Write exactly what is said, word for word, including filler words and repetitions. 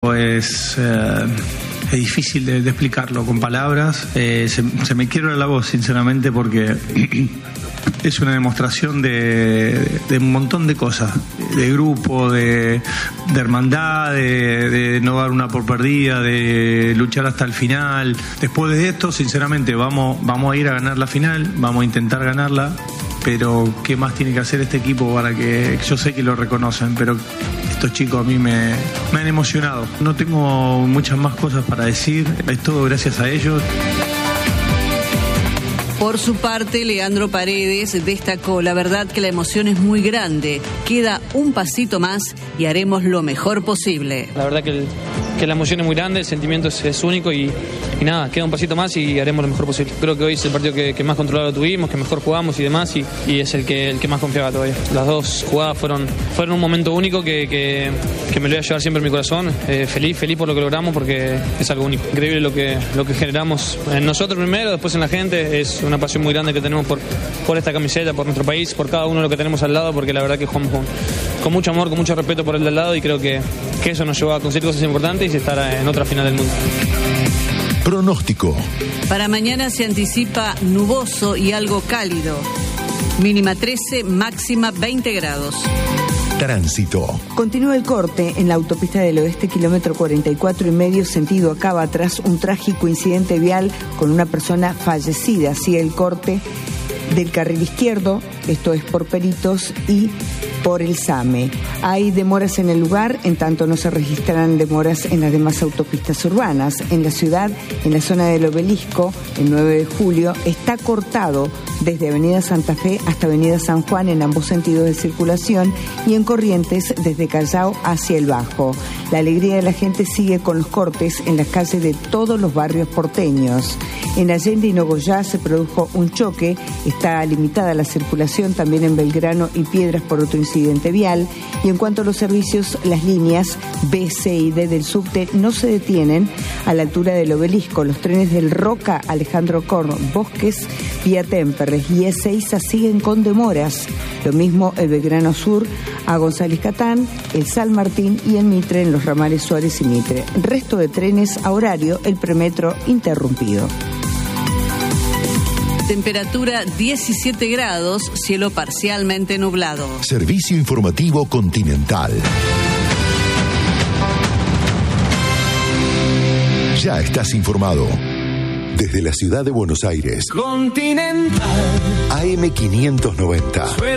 Es, eh, es difícil de, de explicarlo con palabras. Eh, se, se me quiebra la voz, sinceramente, porque es una demostración de, de un montón de cosas, de grupo, de, de hermandad, de, de no dar una por perdida, de luchar hasta el final. Después de esto, sinceramente, vamos, vamos a ir a ganar la final, vamos a intentar ganarla, pero ¿qué más tiene que hacer este equipo para que, yo sé que lo reconocen, pero estos chicos a mí me, me han emocionado. No tengo muchas más cosas para decir, es todo gracias a ellos. Por su parte, Leandro Paredes destacó: la verdad que la emoción es muy grande, queda un pasito más y haremos lo mejor posible. La verdad que, el, que la emoción es muy grande, el sentimiento es, es único y, y nada, queda un pasito más y haremos lo mejor posible. Creo que hoy es el partido que, que más controlado tuvimos, que mejor jugamos y demás, y, y es el que, el que más confiaba todavía. Las dos jugadas fueron, fueron un momento único que, que, que me lo voy a llevar siempre en mi corazón. Eh, feliz, feliz por lo que logramos, porque es algo único. Increíble lo que, lo que generamos en nosotros primero, después en la gente. Es una pasión muy grande que tenemos por, por esta camiseta, por nuestro país, por cada uno de los que tenemos al lado, porque la verdad que jugamos con, con mucho amor, con mucho respeto por el del lado, y creo que, que eso nos llevó a conseguir cosas importantes y estar en otra final del mundo. Pronóstico. Para mañana se anticipa nuboso y algo cálido. Mínima trece, máxima veinte grados. Tránsito. Continúa el corte en la autopista del Oeste, kilómetro cuarenta y cuatro y medio, sentido Acaba, tras un trágico incidente vial con una persona fallecida. Sigue el corte del carril izquierdo, esto es por Peritos y por el SAME. Hay demoras en el lugar, en tanto no se registran demoras en las demás autopistas urbanas. En la ciudad, en la zona del Obelisco, el nueve de julio, está cortado desde Avenida Santa Fe hasta Avenida San Juan en ambos sentidos de circulación, y en Corrientes desde Callao hacia el Bajo. La alegría de la gente sigue con los cortes en las calles de todos los barrios porteños. En Allende y Nogoyá se produjo un choque, está limitada la circulación también en Belgrano y Piedras por otro incidente vial. Y en cuanto a los servicios, las líneas B, C y D del subte no se detienen a la altura del Obelisco. Los trenes del Roca, Alejandro Korn, Bosques, vía Temperley y Ezeiza siguen con demoras. Lo mismo el Belgrano Sur a González Catán, el San Martín y el Mitre en los ramales Suárez y Mitre. Resto de trenes a horario, el premetro interrumpido. Temperatura diecisiete grados, cielo parcialmente nublado. Servicio informativo Continental. Ya estás informado. Desde la ciudad de Buenos Aires. Continental. A M quinientos noventa.